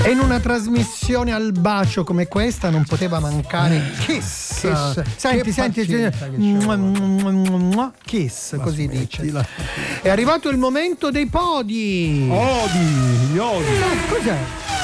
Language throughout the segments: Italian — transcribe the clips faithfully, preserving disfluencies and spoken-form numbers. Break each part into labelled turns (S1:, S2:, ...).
S1: E in una trasmissione al bacio come questa non poteva mancare Kiss.
S2: Kiss.
S1: Senti,
S2: Che
S1: senti,
S2: pazienza che
S1: Kiss,
S2: Ma
S1: così
S2: smettila.
S1: dice. È arrivato il momento dei podi.
S2: Odi, gli odi.
S1: Eh, Cos'è?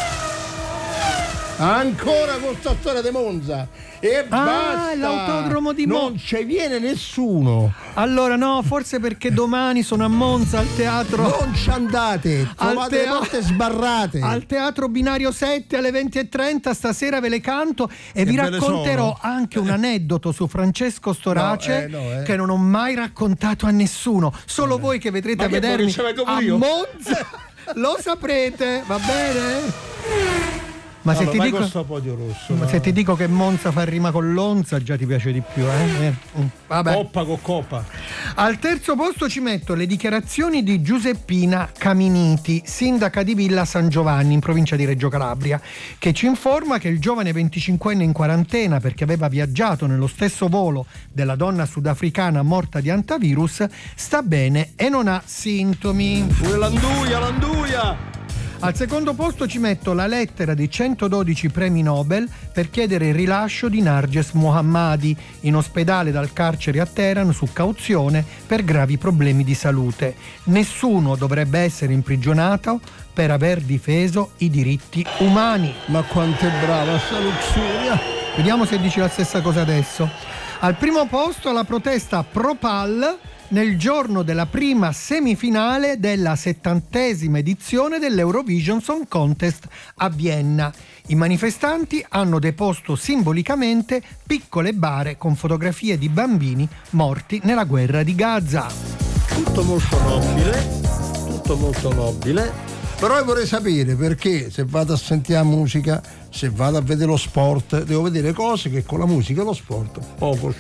S2: Ancora con sta storia di Monza. E
S1: Ah,
S2: basta.
S1: l'autodromo di Monza.
S2: Non ci viene nessuno.
S1: Allora no, forse perché domani sono a Monza al teatro.
S2: Non ci andate. Trovate le
S1: tea-
S2: porte sbarrate.
S1: Al teatro Binario sette alle venti e trenta. Stasera ve le canto e
S2: Che
S1: vi
S2: belle
S1: racconterò
S2: sono.
S1: anche un aneddoto su Francesco Storace
S2: No, eh, no, eh.
S1: che non ho mai raccontato a nessuno. Solo voi che vedrete
S2: Ma
S1: a
S2: che
S1: vedermi
S2: vuoi che ci vengo
S1: a
S2: io?
S1: Monza lo saprete, va bene? Ma se
S2: Allora,
S1: ti
S2: vai
S1: dico
S2: con sto podio rosso.
S1: ma
S2: no?
S1: se ti dico che Monza fa rima con Lonza già ti piace di più, eh? Eh, mm, Vabbè.
S2: Coppa con coppa.
S1: Al terzo posto ci metto le dichiarazioni di Giuseppina Caminiti, sindaca di Villa San Giovanni in provincia di Reggio Calabria, che ci informa che il giovane venticinquenne in quarantena perché aveva viaggiato nello stesso volo della donna sudafricana morta di antivirus sta bene e non ha sintomi.
S2: Pure l'anduia, l'anduia.
S1: Al secondo posto ci metto la lettera di centododici premi Nobel per chiedere il rilascio di Narges Mohammadi in ospedale dal carcere a Teheran su cauzione per gravi problemi di salute. Nessuno dovrebbe essere imprigionato per aver difeso i diritti umani.
S2: Ma quanto è brava sta Luxuria.
S1: Vediamo se dici la stessa cosa adesso. Al primo posto la protesta Pro-Pal nel giorno della prima semifinale della settantesima edizione dell'Eurovision Song Contest a Vienna. I manifestanti hanno deposto simbolicamente piccole bare con fotografie di bambini morti nella guerra di Gaza.
S2: Tutto molto nobile, tutto molto nobile. Però io vorrei sapere perché se vado a sentire musica, se vado a vedere lo sport, devo vedere cose che con la musica e lo sport poco